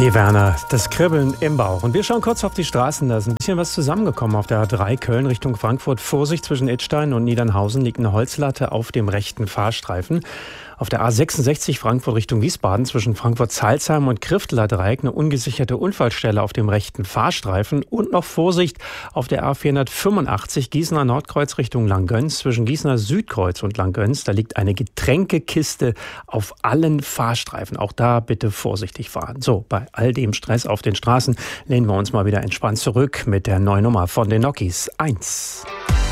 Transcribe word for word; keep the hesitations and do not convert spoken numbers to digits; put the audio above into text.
P. Werner, das Kribbeln im Bauch. Und wir schauen kurz auf die Straßen. Da ist ein bisschen was zusammengekommen auf der A drei Köln Richtung Frankfurt. Vorsicht, zwischen Idstein und Niedernhausen liegt eine Holzlatte auf dem rechten Fahrstreifen. Auf der A sechsundsechzig Frankfurt Richtung Wiesbaden zwischen Frankfurt-Salzheim und Krifteler Dreieck eine ungesicherte Unfallstelle auf dem rechten Fahrstreifen. Und noch Vorsicht auf der A vierhundertfünfundachtzig Gießener Nordkreuz Richtung Langgöns zwischen Gießener Südkreuz und Langgöns. Da liegt eine Getränkekiste auf allen Fahrstreifen. Auch da bitte vorsichtig fahren. So, bei all dem Stress auf den Straßen lehnen wir uns mal wieder entspannt zurück mit der neuen Nummer von den Nokis eins.